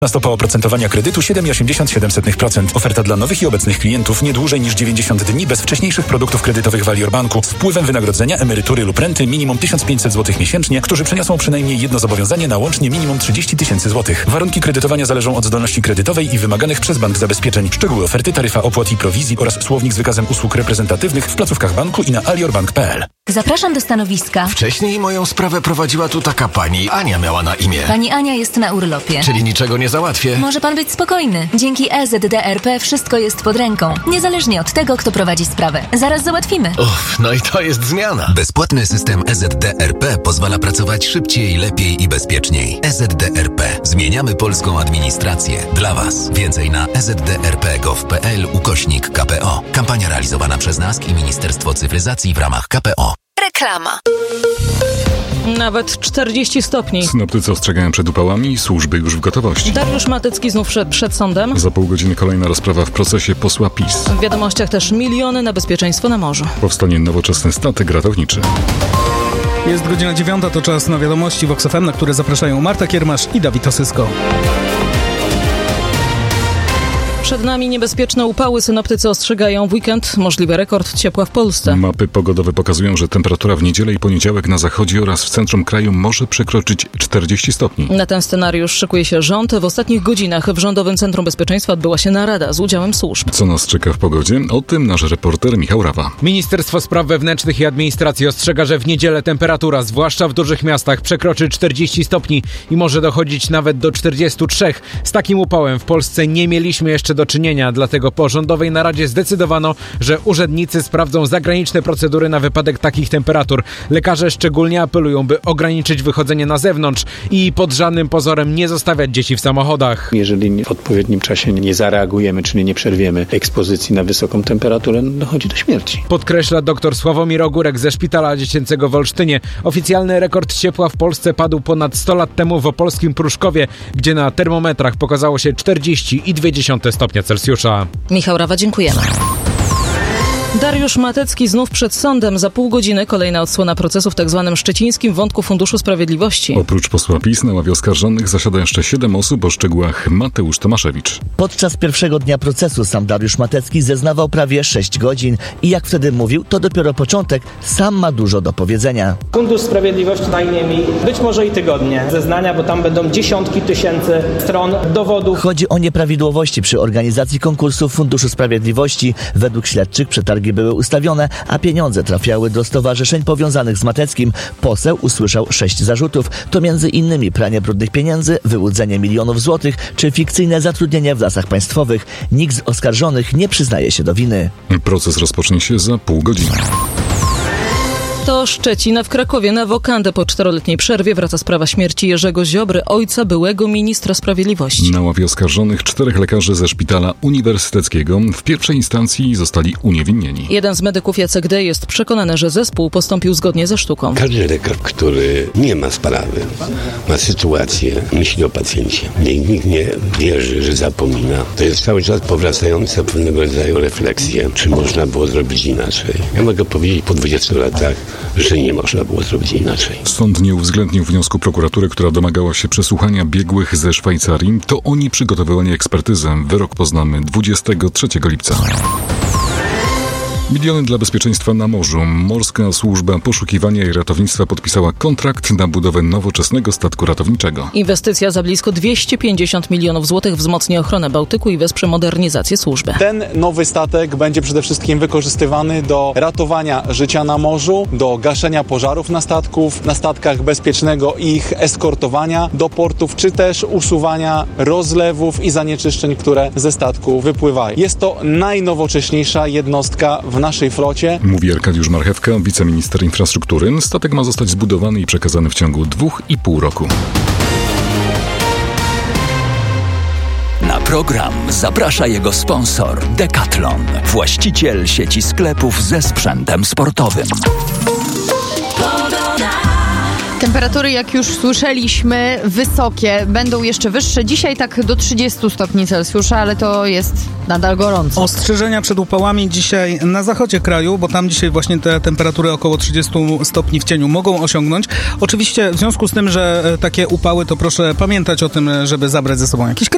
Stopa oprocentowania kredytu 7,87%. Oferta dla nowych i obecnych klientów nie dłużej niż 90 dni bez wcześniejszych produktów kredytowych Valior Banku z wpływem wynagrodzenia, emerytury lub renty minimum 1500 zł miesięcznie, którzy przeniosą przynajmniej jedno zobowiązanie na łącznie minimum 30 000 zł. Warunki kredytowania zależą od zdolności kredytowej i wymaganych przez bank zabezpieczeń. Szczegóły oferty, taryfa opłat i prowizji oraz słownik z wykazem usług reprezentatywnych w placówkach banku i na aliorbank.pl. Zapraszam do stanowiska. Wcześniej moją sprawę prowadziła tu taka pani Ania miała na imię. Pani Ania jest na urlopie. Czyli niczego nie załatwię. Może pan być spokojny. Dzięki EZDRP wszystko jest pod ręką. Niezależnie od tego, kto prowadzi sprawę. Zaraz załatwimy. Uff, no i to jest zmiana. Bezpłatny system EZDRP pozwala pracować szybciej, lepiej i bezpieczniej. EZDRP. Zmieniamy polską administrację. Dla Was. Więcej na ezdrp.gov.pl/KPO. Kampania realizowana przez NASK i Ministerstwo Cyfryzacji w ramach KPO. Reklama. Nawet 40 stopni. Synoptycy ostrzegają przed upałami i służby już w gotowości. Dariusz Matycki znów przed sądem. Za pół godziny kolejna rozprawa w procesie posła PiS. W wiadomościach też miliony na bezpieczeństwo na morzu. Powstanie nowoczesny statek ratowniczy. Jest godzina 9, to czas na wiadomości Vox FM, na które zapraszają Marta Kiermasz i Dawid Osysko. Przed nami niebezpieczne upały. Synoptycy ostrzegają w weekend możliwy rekord ciepła w Polsce. Mapy pogodowe pokazują, że temperatura w niedzielę i poniedziałek na zachodzie oraz w centrum kraju może przekroczyć 40 stopni. Na ten scenariusz szykuje się rząd. W ostatnich godzinach w Rządowym Centrum Bezpieczeństwa odbyła się narada z udziałem służb. Co nas czeka w pogodzie? O tym nasz reporter Michał Rawa. Ministerstwo Spraw Wewnętrznych i Administracji ostrzega, że w niedzielę temperatura, zwłaszcza w dużych miastach, przekroczy 40 stopni i może dochodzić nawet do 43. Z takim upałem w Polsce nie mieliśmy jeszcze do czynienia, dlatego po rządowej naradzie zdecydowano, że urzędnicy sprawdzą zagraniczne procedury na wypadek takich temperatur. Lekarze szczególnie apelują, by ograniczyć wychodzenie na zewnątrz i pod żadnym pozorem nie zostawiać dzieci w samochodach. Jeżeli w odpowiednim czasie nie zareagujemy, czyli nie przerwiemy ekspozycji na wysoką temperaturę, dochodzi do śmierci. Podkreśla dr Sławomir Ogórek ze Szpitala Dziecięcego w Olsztynie. Oficjalny rekord ciepła w Polsce padł ponad 100 lat temu w opolskim Pruszkowie, gdzie na termometrach pokazało się 40,2 stopnia Celsjusza. Michał Rawa, dziękujemy. Dariusz Matycki znów przed sądem. Za pół godziny kolejna odsłona procesu w tzw. szczecińskim wątku Funduszu Sprawiedliwości. Oprócz posła PiS na ławie oskarżonych zasiada jeszcze 7 osób, o szczegółach Mateusz Tomaszewicz. Podczas pierwszego dnia procesu sam Dariusz Matycki zeznawał prawie 6 godzin i jak wtedy mówił, to dopiero początek, sam ma dużo do powiedzenia. Fundusz Sprawiedliwości zajmie mi być może i tygodnie zeznania, bo tam będą dziesiątki tysięcy stron dowodów. Chodzi o nieprawidłowości przy organizacji konkursu Funduszu Sprawiedliwości. Według śledczych przetargi były ustawione, a pieniądze trafiały do stowarzyszeń powiązanych z Mateckim. Poseł usłyszał 6 zarzutów. To m.in. pranie brudnych pieniędzy, wyłudzenie milionów złotych czy fikcyjne zatrudnienie w Lasach Państwowych. Nikt z oskarżonych nie przyznaje się do winy. Proces rozpocznie się za pół godziny. To Szczecin, a w Krakowie na wokandę po 4-letniej przerwie wraca sprawa śmierci Jerzego Ziobry, ojca byłego ministra sprawiedliwości. Na ławie oskarżonych 4 lekarzy ze Szpitala Uniwersyteckiego w pierwszej instancji zostali uniewinnieni. Jeden z medyków, Jacek D., jest przekonany, że zespół postąpił zgodnie ze sztuką. Każdy lekarz, który nie ma sprawy, ma sytuację, myśli o pacjencie. Nikt nie wierzy, że zapomina. To jest cały czas powracająca pewnego rodzaju refleksja, czy można było zrobić inaczej. Ja mogę powiedzieć po 20 latach, że nie można było zrobić inaczej. Sąd nie uwzględnił wniosku prokuratury, która domagała się przesłuchania biegłych ze Szwajcarii. To oni przygotowywali ekspertyzę. Wyrok poznamy 23 lipca. Miliony dla bezpieczeństwa na morzu. Morska Służba Poszukiwania i Ratownictwa podpisała kontrakt na budowę nowoczesnego statku ratowniczego. Inwestycja za blisko 250 milionów złotych wzmocni ochronę Bałtyku i wesprze modernizację służby. Ten nowy statek będzie przede wszystkim wykorzystywany do ratowania życia na morzu, do gaszenia pożarów na statkach, bezpiecznego ich eskortowania do portów, czy też usuwania rozlewów i zanieczyszczeń, które ze statku wypływają. Jest to najnowocześniejsza jednostka w naszej flocie. Mówi Arkadiusz Marchewka, wiceminister infrastruktury. Statek ma zostać zbudowany i przekazany w ciągu 2,5 roku. Na program zaprasza jego sponsor Decathlon, właściciel sieci sklepów ze sprzętem sportowym. Temperatury, jak już słyszeliśmy, wysokie, będą jeszcze wyższe. Dzisiaj tak do 30 stopni Celsjusza, ale to jest nadal gorąco. Ostrzeżenia przed upałami dzisiaj na zachodzie kraju, bo tam dzisiaj właśnie te temperatury około 30 stopni w cieniu mogą osiągnąć. Oczywiście w związku z tym, że takie upały, to proszę pamiętać o tym, żeby zabrać ze sobą jakiś